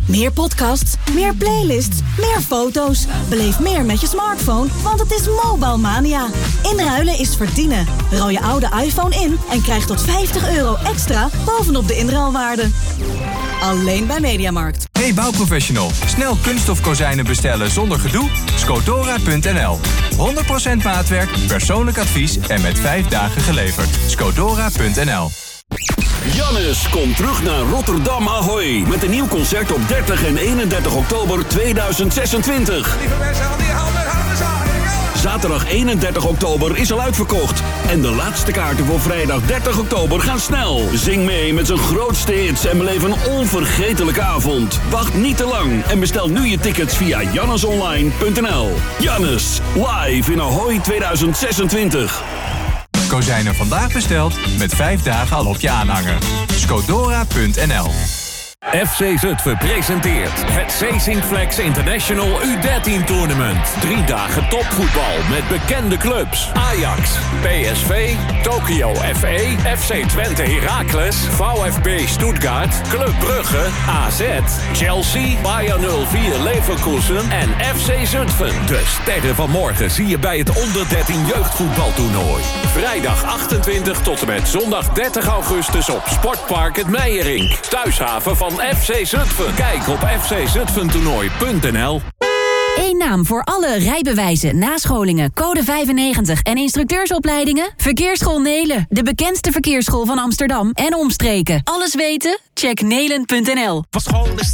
Meer podcasts, meer playlists, meer foto's. Beleef meer met je smartphone, want het is Mobile Mania. Inruilen is verdienen. Ruil je oude iPhone in en krijg tot €50 extra bovenop de inruilwaarde. Alleen bij Mediamarkt. Hey bouwprofessional, snel kunststof kozijnen bestellen zonder gedoe? Scodora.nl. 100% maatwerk, persoonlijk advies en met 5 dagen geleverd. Scodora.nl. Jannes komt terug naar Rotterdam Ahoy met een nieuw concert op 30 en 31 oktober 2026. Lieve mensen, al die handen zagen. Zaterdag 31 oktober is al uitverkocht. En de laatste kaarten voor vrijdag 30 oktober gaan snel. Zing mee met zijn grootste hits en beleef een onvergetelijke avond. Wacht niet te lang en bestel nu je tickets via jannesonline.nl. Jannes, live in Ahoy 2026. Kozijnen vandaag besteld, met 5 dagen al op je aanhanger. Scodora.nl. FC Zutphen presenteert het Seising Flex International U13 Tournament. 3 dagen topvoetbal met bekende clubs. Ajax, PSV, Tokyo FE, FC Twente Heracles, VfB Stuttgart, Club Brugge, AZ, Chelsea, Bayer 04 Leverkusen en FC Zutphen. De sterren van morgen zie je bij het onder 13 jeugdvoetbaltoernooi. Vrijdag 28 tot en met zondag 30 augustus op Sportpark het Meijerink. Thuishaven van FC Zutphen. Kijk op fczutphentoernooi.nl. Eén naam voor alle rijbewijzen, nascholingen, code 95 en instructeursopleidingen? Verkeersschool Nelen, de bekendste verkeersschool van Amsterdam en omstreken. Alles weten? Check nelen.nl. Van school is